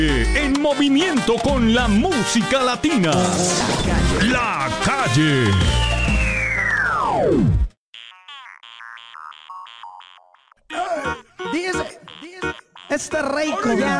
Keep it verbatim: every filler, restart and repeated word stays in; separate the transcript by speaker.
Speaker 1: En movimiento con la música latina. La Calle.
Speaker 2: Dice, este rico ya.